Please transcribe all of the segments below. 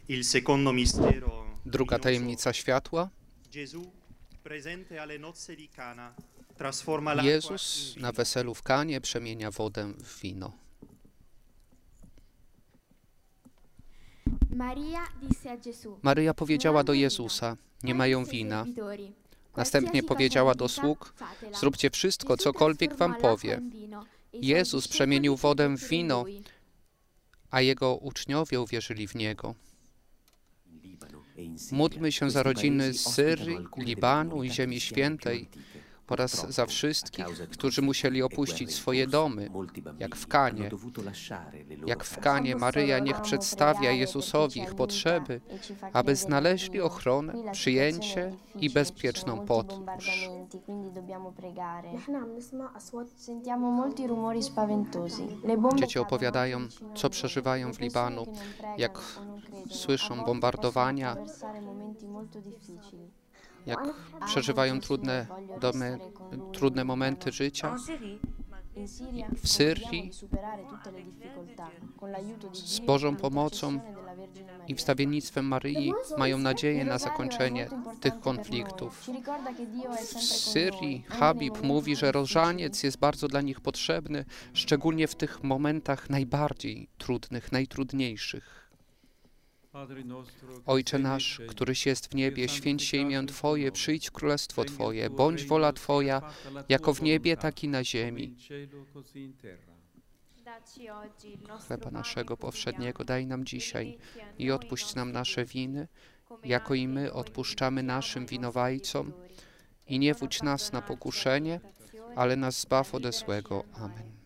Druga tajemnica światła. Jezus na weselu w Kanie przemienia wodę w wino. Maryja powiedziała do Jezusa: nie mają wina. Następnie powiedziała do sług: zróbcie wszystko, cokolwiek wam powie. Jezus przemienił wodę w wino, a Jego uczniowie uwierzyli w Niego. Módlmy się za rodziny z Syrii, Libanu i Ziemi Świętej oraz za wszystkich, którzy musieli opuścić swoje domy, jak w Kanie. Jak w Kanie Maryja niech przedstawia Jezusowi ich potrzeby, aby znaleźli ochronę, przyjęcie i bezpieczną podróż. Dzieci opowiadają, co przeżywają w Libanu, jak słyszą bombardowania, jak przeżywają trudne momenty życia. W Syrii z Bożą pomocą i wstawiennictwem Maryi mają nadzieję na zakończenie tych konfliktów. W Syrii Habib mówi, że różaniec jest bardzo dla nich potrzebny, szczególnie w tych momentach najbardziej trudnych, najtrudniejszych. Ojcze nasz, któryś jest w niebie, święć się imię Twoje, przyjdź królestwo Twoje, bądź wola Twoja, jako w niebie, tak i na ziemi. Chleba naszego powszedniego daj nam dzisiaj i odpuść nam nasze winy, jako i my odpuszczamy naszym winowajcom. I nie wódź nas na pokuszenie, ale nas zbaw ode złego. Amen.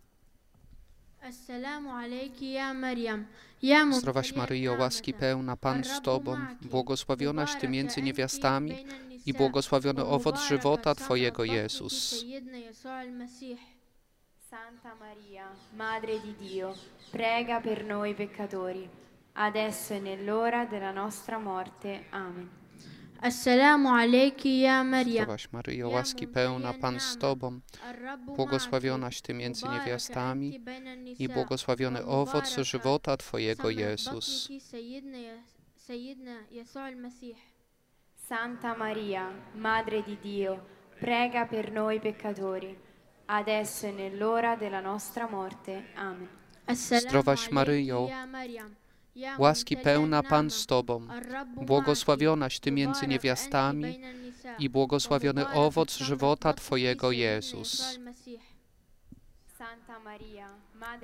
Zdrowaś Maryjo, łaski pełna, Pan z Tobą, błogosławionaś Ty między niewiastami i błogosławiony owoc żywota Twojego, Jezus. Santa Maria, Madre di Dio, prega per noi peccatori, adesso e nell'ora della nostra morte. Amen. Assalamu alayki ya Maryam. Zdrowaś Maryjo, łaski pełna, Pan z Tobą, błogosławionaś Ty między niewiastami i błogosławiony owoc żywota Twojego, Jezus. Santa Maria, Madre di Dio, prega per noi peccatori, adesso e nell'ora della nostra morte. Amen. Zdrowaś Maryjo, łaski pełna, Pan z Tobą, błogosławionaś Ty między niewiastami i błogosławiony owoc żywota Twojego, Jezus. Santa Maria, Madre